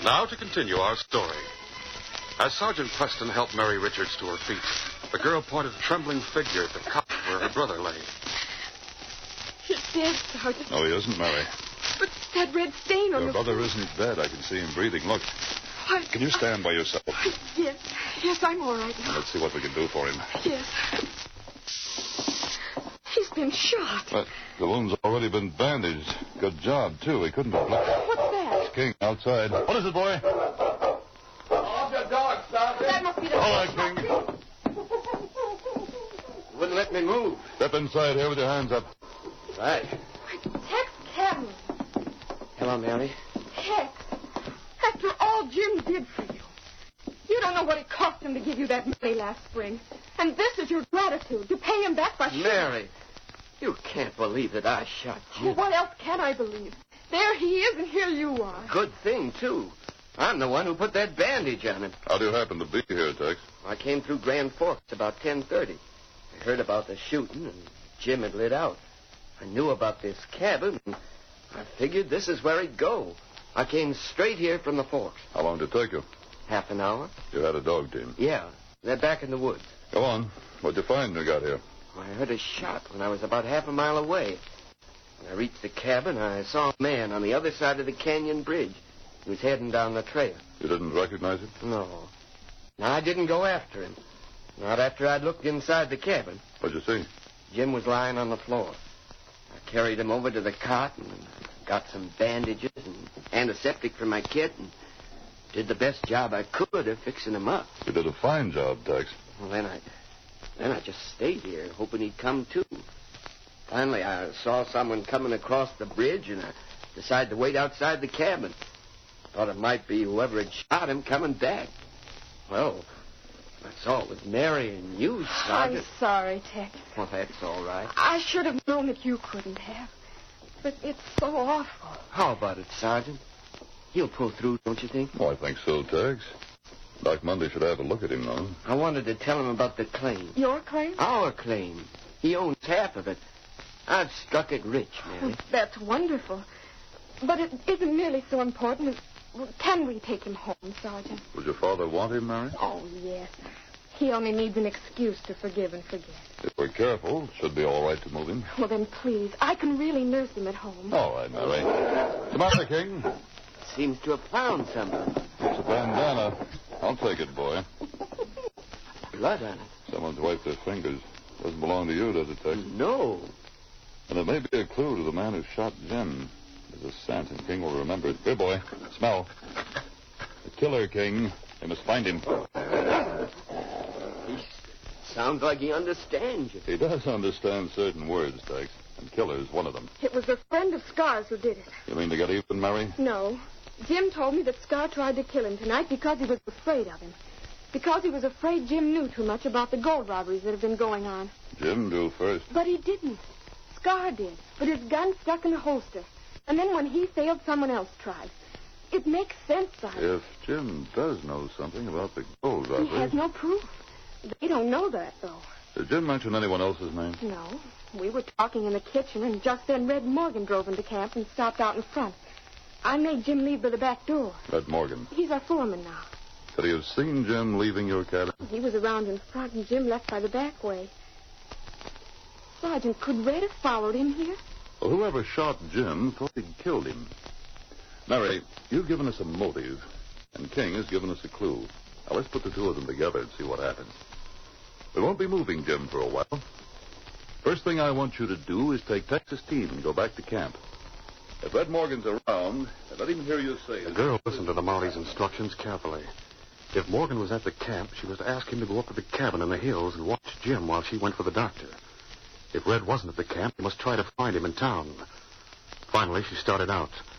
Now to continue our story. As Sergeant Preston helped Mary Richards to her feet, the girl pointed a trembling figure at the cot where her brother lay. He's dead, Sergeant. No, he isn't, Mary. But that red stain on Your brother isn't dead. I can see him breathing. Look. Can you stand by yourself? Yes, I'm all right now. Let's see what we can do for him. Yes. He's been shot. But the wound's already been bandaged. Good job, too. He couldn't have left. What's that? It's King outside. What is it, boy? Off your dog, Sergeant. That must be the... All right, King. Wouldn't let me move. Step inside here with your hands up. Right. Tex Cadman. Hello, Mary. Tex, after all Jim did for you, you don't know what it cost him to give you that money last spring. And this is your gratitude, to pay him back by... Mary, you can't believe that I shot Oh, Jim. what else can I believe? There he is, and here you are. Good thing, too. I'm the one who put that bandage on him. How do you happen to be here, Tex? I came through Grand Forks about 10:30. I heard about the shooting, and Jim had lit out. I knew about this cabin, and I figured this is where he'd go. I came straight here from the Forks. How long did it take you? Half an hour? You had a dog team. Yeah, they're back in the woods. Go on. What'd you find when you got here? I heard a shot when I was about half a mile away. When I reached the cabin, I saw a man on the other side of the canyon bridge. He was heading down the trail. You didn't recognize him? No. I didn't go after him. Not after I'd looked inside the cabin. What'd you see? Jim was lying on the floor. I carried him over to the cot and got some bandages and antiseptic for my kit and did the best job I could of fixing him up. You did a fine job, Tex. Well, then I just stayed here, hoping he'd come to. Finally, I saw someone coming across the bridge, and I decided to wait outside the cabin. Thought it might be whoever had shot him coming back. Well, I saw it was Mary and you, Sergeant. I'm sorry, Tex. Well, that's all right. I should have known that you couldn't have. But it's so awful. How about it, Sergeant? He'll pull through, don't you think? Oh, I think so, Tex. Doc Mundy should have a look at him, though. I wanted to tell him about the claim. Your claim? Our claim. He owns half of it. I've struck it rich, Mary. That's wonderful. But it isn't nearly so important as... Can we take him home, Sergeant? Would your father want him, Mary? Oh, yes. He only needs an excuse to forgive and forget. If we're careful, it should be all right to move him. Well, then, please, I can really nurse him at home. All right, Mary. Come on, King. Seems to have found something. It's a bandana. I'll take it, boy. Blood on it. Someone's wiped their fingers. Doesn't belong to you, does it, Tex? No. And it may be a clue to the man who shot Jim. There's a scent, and King will remember it. Here, boy. Smell. The killer, King. They must find him. He sounds like he understands you. He does understand certain words, Tex. And killer's one of them. It was a friend of Scar's who did it. You mean to get even, Mary? No. Jim told me that Scar tried to kill him tonight because he was afraid of him. Because he was afraid Jim knew too much about the gold robberies that have been going on. Jim knew first. But he didn't. Scar did. But his gun stuck in the holster. And then when he failed, someone else tried. It makes sense, Sergeant. If Jim does know something about the gold He robbery... has no proof. They don't know that, though. Did Jim mention anyone else's name? No. We were talking in the kitchen, and just then Red Morgan drove into camp and stopped out in front. I made Jim leave by the back door. Red Morgan. He's our foreman now. Could he have seen Jim leaving your cabin? He was around in front, and Jim left by the back way. Sergeant, could Red have followed him here? Well, whoever shot Jim thought he'd killed him. Mary, you've given us a motive, and King has given us a clue. Now, let's put the two of them together and see what happens. We won't be moving Jim for a while. First thing I want you to do is take Tex's team and go back to camp. If Red Morgan's around, let him hear you say it. The girl listened to the Mounty's instructions carefully. If Morgan was at the camp, she was to ask him to go up to the cabin in the hills and watch Jim while she went for the doctor. If Red wasn't at the camp, he must try to find him in town. Finally, she started out.